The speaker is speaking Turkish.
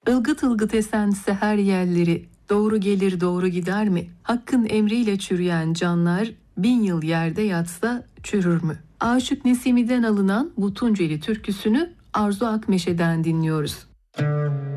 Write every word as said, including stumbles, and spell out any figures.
Ilgıt ılgıt esen seher yelleri, doğru gelir doğru gider mi? Hakkın emriyle çürüyen canlar, bin yıl yerde yatsa çürür mü? Aşık Nesimi'den alınan bu Tunceli türküsünü Arzu Akmeşe'den dinliyoruz.